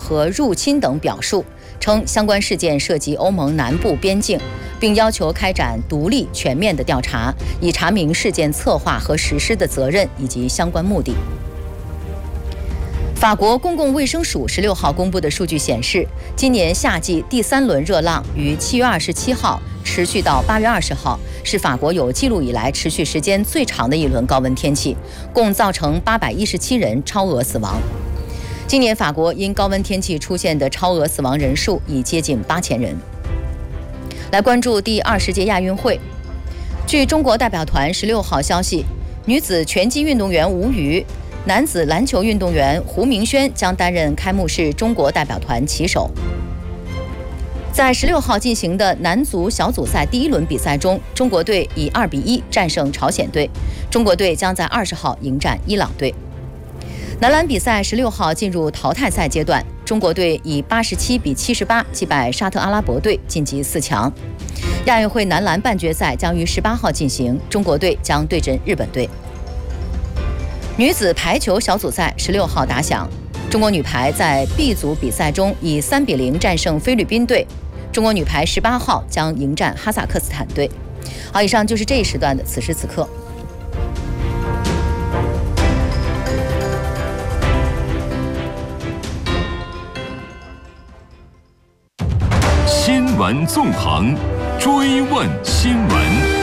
和入侵等表述，称相关事件涉及欧盟南部边境，并要求开展独立全面的调查，以查明事件策划和实施的责任以及相关目的。法国公共卫生署16号公布的数据显示，今年夏季第3轮热浪于7月27号持续到8月20号，是法国有记录以来持续时间最长的一轮高温天气，共造成817人超额死亡。今年法国因高温天气出现的超额死亡人数已接近8000人。来关注第20届亚运会。据中国代表团16号消息，女子拳击运动员吴瑜、男子篮球运动员胡明轩将担任开幕式中国代表团旗手。在16号进行的男足小组赛第1轮比赛中，中国队以2-1战胜朝鲜队，中国队将在20号迎战伊朗队。男篮比赛16号进入淘汰赛阶段，中国队以87-78击败沙特阿拉伯队晋级4强。亚运会男篮半决赛将于18号进行，中国队将对阵日本队。女子排球小组赛16号打响，中国女排在 B 组比赛中以3-0战胜菲律宾队，中国女排18号将迎战哈萨克斯坦队。好，以上就是这一时段的此时此刻。 新闻纵横，追问新闻。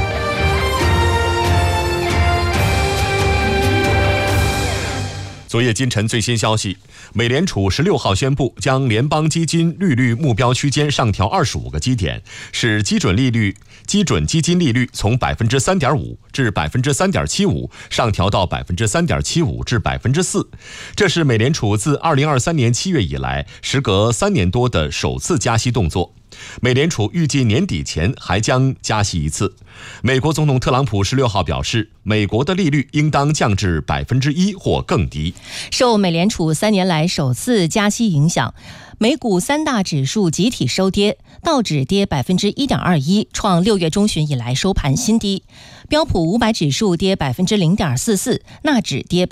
昨夜今晨最新消息，美联储16号宣布将联邦基金利率目标区间上调25个基点，使基准基金利率从 3.5% 至 3.75% 上调到 3.75% 至 4%。这是美联储自2023年7月以来，时隔3年多的首次加息动作。美联储预计年底前还将加息一次。美国总统特朗普16号表示，美国的利率应当降至 1% 或更低。 受美联储3年来首次加息影响，美股3大指数集体收跌，道指跌 1.21%， 创6月中旬以来收盘新低；标普500指数跌 0.44%， 纳指跌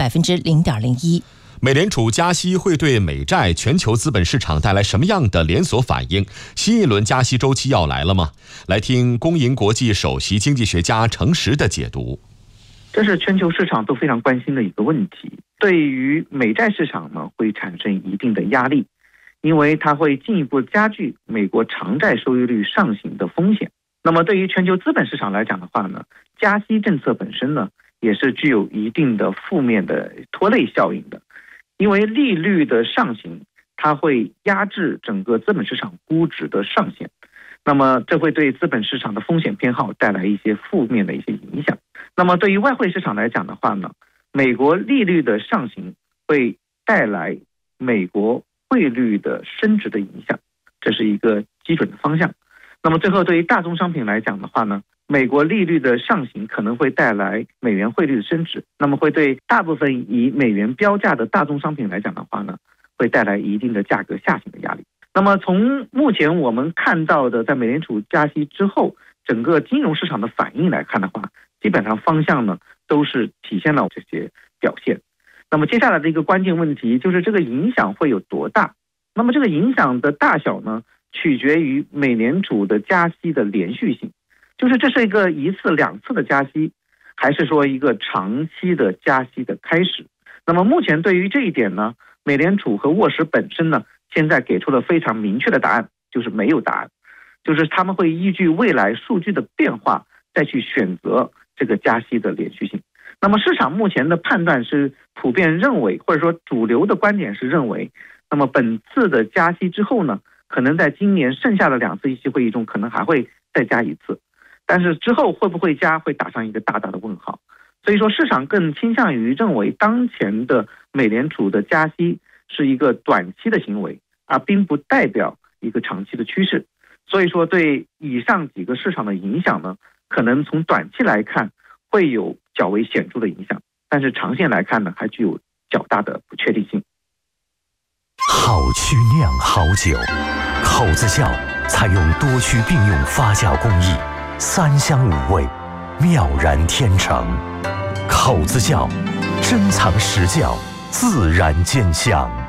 0.01%。 美联储加息会对美债、全球资本市场带来什么样的连锁反应？新一轮加息周期要来了吗？来听公银国际首席经济学家程实的解读。 这是全球市场都非常关心的一个问题，对于美债市场呢会产生一定的压力，因为它会进一步加剧美国长债收益率上行的风险。那么对于全球资本市场来讲的话呢，加息政策本身呢也是具有一定的负面的拖累效应的。因为利率的上行，它会压制整个资本市场估值的上限，那么这会对资本市场的风险偏好带来一些负面的一些影响。那么对于外汇市场来讲的话呢，美国利率的上行会带来美国汇率的升值的影响，这是一个基准的方向。那么最后对于大宗商品来讲的话呢，美国利率的上行可能会带来美元汇率的升值，那么会对大部分以美元标价的大宗商品来讲的话呢，会带来一定的价格下行的压力。那么从目前我们看到的在美联储加息之后整个金融市场的反应来看的话，基本上方向呢都是体现了这些表现。那么接下来的一个关键问题就是这个影响会有多大？那么这个影响的大小呢，取决于美联储的加息的连续性，就是这是一个1次2次的加息，还是说一个长期的加息的开始。那么目前对于这一点呢，美联储和沃什本身呢现在给出了非常明确的答案，就是没有答案，就是他们会依据未来数据的变化再去选择这个加息的连续性。那么市场目前的判断是普遍认为，或者说主流的观点是认为，那么本次的加息之后呢，可能在今年剩下的2次议息会议中可能还会再加1次，但是之后会不会加会打上一个大大的问号。所以说市场更倾向于认为当前的美联储的加息是一个短期的行为，而并不代表一个长期的趋势。所以说对以上几个市场的影响呢，可能从短期来看会有较为显著的影响，但是长线来看呢，还具有较大的不确定性。 好曲酿好酒，口子窖采用多区并用发酵工艺，3香5味，妙然天成。口子窖珍藏实窖，自然见香。